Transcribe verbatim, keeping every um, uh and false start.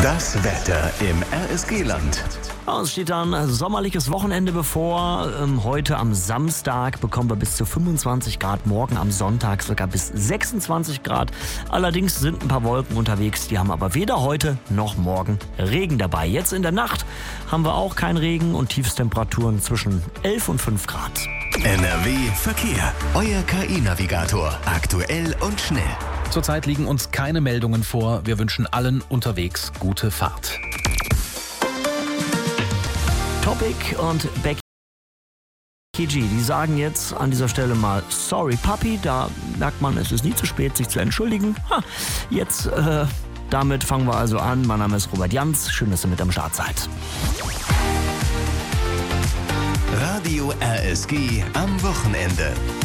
Das Wetter im R S G-Land. Es steht ein sommerliches Wochenende bevor. Heute am Samstag bekommen wir bis zu fünfundzwanzig Grad, morgen am Sonntag sogar bis sechsundzwanzig Grad. Allerdings sind ein paar Wolken unterwegs, die haben aber weder heute noch morgen Regen dabei. Jetzt in der Nacht haben wir auch keinen Regen und Tiefstemperaturen zwischen elf und fünf Grad. N R W Verkehr. Euer K I-Navigator. Aktuell und schnell. Zurzeit liegen uns keine Meldungen vor. Wir wünschen allen unterwegs gute Fahrt. Topic und Becky G, die sagen jetzt an dieser Stelle mal sorry Papi, da merkt man, es ist nie zu spät, sich zu entschuldigen. Ha, jetzt, äh, damit fangen wir also an. Mein Name ist Robert Jans, schön, dass ihr mit am Start seid. Radio R S G am Wochenende.